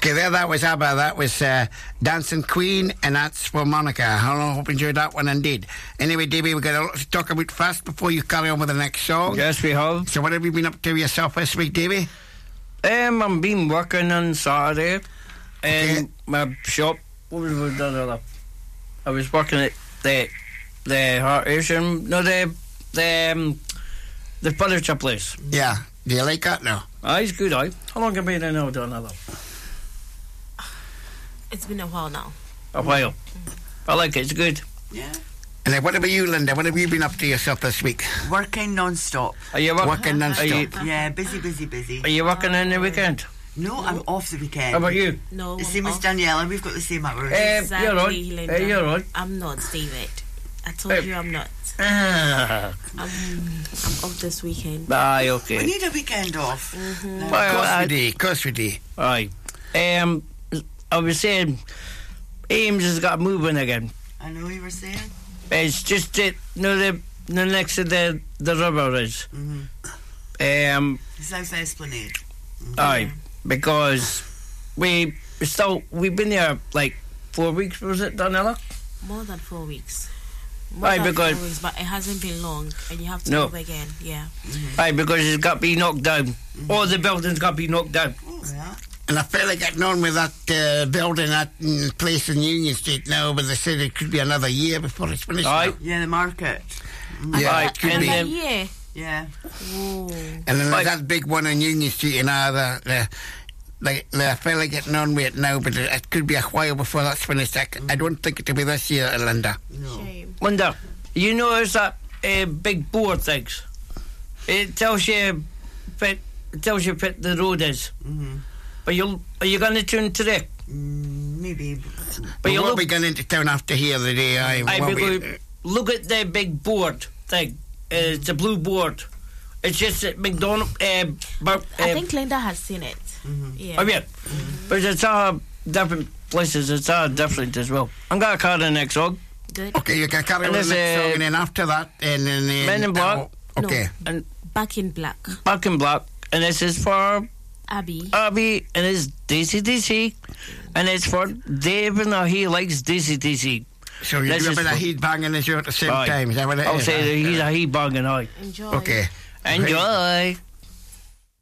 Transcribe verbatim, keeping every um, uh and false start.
Okay, there, that was ABBA. That was uh, Dancing Queen, and that's for Monica. I hope you enjoyed that one indeed. Anyway, Davey, we've got a lot to talk about fast before you carry on with the next song. Yes, we have. So what have you been up to yourself this week, Davey? Um, I've been working on Saturday in Okay. my shop. What was I doing? I was working at the the Heart Asian, no, the the um, the furniture place. Yeah. Do you like that now? Ah, it's good, aye. How long have you been in now doing that? It's been a while now. A while. I like it. It's good. Yeah. And then what about you, Linda? What have you been up to yourself this week? Working non-stop. Are you work- Working non-stop. Are you, Yeah, busy, busy, busy. are you working in the weekend? No, I'm off the weekend. How about you? No, The I'm same as off. Daniela, we've got the same hours. Eh, Exactly, you're on. Linda. Eh, you're on. I'm not, David. I told Eh. you I'm not. Ah, I'm, I'm off this weekend. aye, We okay. need a weekend off. Of Well, course I- we do. Of course we do. Aye. Um, I was saying, Ames has got moving again. I know you were saying. It's just it, no, the the next to the the river is. Mm-hmm. Um, South Esplanade. aye, because we still we've been there like four weeks. Was it, Daniela? More than four weeks. More Aye, than because- four weeks, but it hasn't been long, and you have to No. move again. Yeah. Aye, because it's got to be knocked down. All the buildings got to be knocked down. Oh, yeah. And I feel like getting on with that uh, building, that mm, place in Union Street now, but they said it could be another year before it's finished. Aye. now. Yeah, the market. Yeah, Aye, it could and be. then- Yeah. Yeah. Whoa. And then Like- there's that big one on Union Street and all the, the like, I feel like getting on with it now, but it, it could be a while before that's finished. I, c- I don't think it'll be this year, Linda. No. Shame. Wonder, you notice that uh, big board things? It tells you, fit, it tells you fit the road is. Mm-hmm. But you are you going to tune to it? Mm, maybe. But But you we'll look, be going into town after here the day. I, I won't we? because look at the big board thing. Uh, it's a blue board. It's just at McDonald. Uh, but, uh, I think Linda has seen it. Mm-hmm. Yeah. oh yeah, but it's all different places. It's all different as well. I'm gonna call the next song. Good. Okay, you can carry on And with the there's, next uh, song, and then after that, and then... then Men in Black. oh, okay. And Back in Black. Back in Black, and this is for Abby. Abby, and it's D C D C, and it's for David. Now he likes D C D C. So you This do a is bit of for- heat banging as you at the same Aye. time. Is that what it I'll is? say that he's a he banging. Aye, Enjoy. Okay. enjoy.